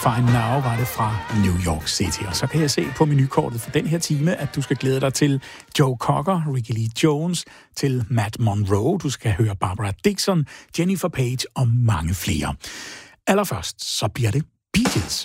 Fine Now var det fra New York City. Og så kan jeg se på menukortet for den her time, at du skal glæde dig til Joe Cocker, Ricky Lee Jones, til Matt Monroe. Du skal høre Barbara Dickson, Jennifer Page og mange flere. Allerførst, så bliver det Bee Gees.